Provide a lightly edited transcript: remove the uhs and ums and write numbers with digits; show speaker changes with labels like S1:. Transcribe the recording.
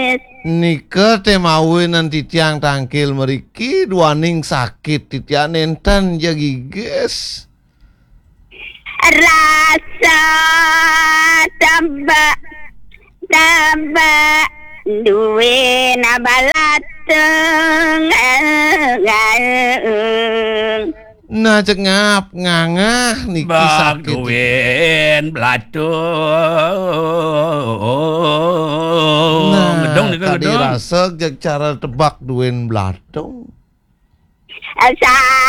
S1: Nika temawe nanti tiang tangkil meriki duaning sakit titian enten ya giges.
S2: Rasa tambah duwe nabalateng.
S1: Nah cek ngap ngangah niki sakit.
S3: Baguin blatung.
S1: Nah
S3: Gedung nika
S1: tadi
S3: gedung.
S1: rasa cara tebak duwen blatung.
S2: Sa